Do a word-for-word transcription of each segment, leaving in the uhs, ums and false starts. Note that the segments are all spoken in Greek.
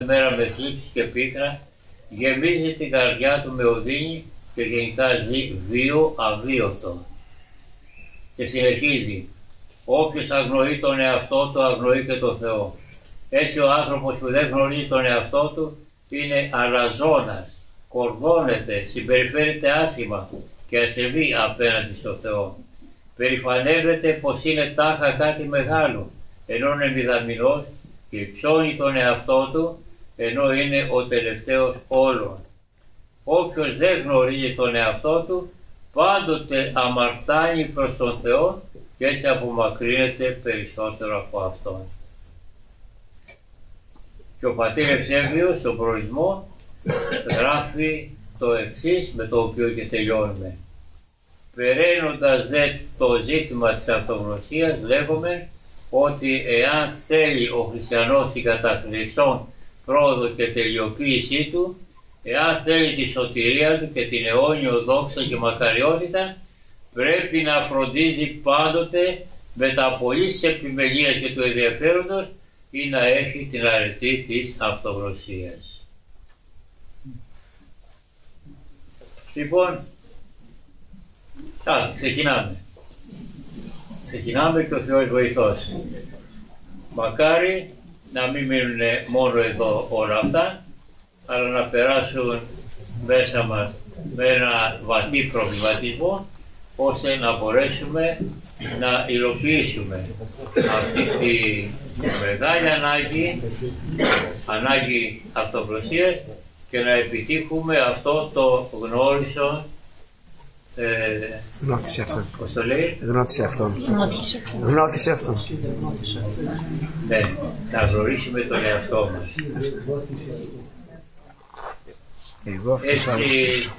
Μέρα με θλίψη και πίκρα, γεμίζει την καρδιά του με οδύνη και γενικά ζει βίο αβίωτο. Και συνεχίζει, όποιος αγνοεί τον εαυτό του αγνοεί και τον Θεό. Έτσι ο άνθρωπος που δεν γνωρίζει τον εαυτό του είναι αλαζόνας, κορδώνεται, συμπεριφέρεται άσχημα και ασεβή απέναντι στον Θεό. Περηφανεύεται πως είναι τάχα κάτι μεγάλο, ενώ είναι μηδαμινός και υψώνει τον εαυτό του, ενώ είναι ο τελευταίος όλων. Όποιος δεν γνωρίζει τον εαυτό του, πάντοτε αμαρτάνει προς τον Θεό και έτσι απομακρύνεται περισσότερο από Αυτόν. Και ο πατήρ Ευσέβιος στον προορισμό γράφει το εξής, με το οποίο και τελειώνουμε. Περαίνοντας δε το ζήτημα της αυτογνωσίας, λέγουμε ότι εάν θέλει ο χριστιανός την κατά Χριστόν πρόοδο και τελειοποίησή του, εάν θέλει τη σωτηρία του και την αιώνιο δόξα και μακαριότητα, πρέπει να φροντίζει πάντοτε με τα απολύσεις επιμελίας και του ενδιαφέροντος ή να έχει την αρετή της αυτογνωσίας. Λοιπόν, α, ξεκινάμε. Ξεκινάμε και ο Θεός βοηθός. Μακάρι να μην μείνουν μόνο εδώ όλα αυτά, αλλά να περάσουν μέσα μας με ένα βαθύ προβληματισμό, ώστε να μπορέσουμε να υλοποιήσουμε αυτή τη μεγάλη ανάγκη, ανάγκη αυτογνωσίας και να επιτύχουμε αυτό το γνώρισον ε, γνώθησε αυτόν. Πώς το λέει? Γνώθησε αυτόν. Γνώθησε αυτόν. Ναι, να γνωρίσουμε τον εαυτό μας. Έτσι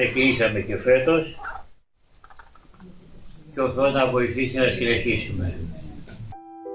ξεκινήσαμε και φέτος και ο Θεός να βοηθήσει να συνεχίσουμε.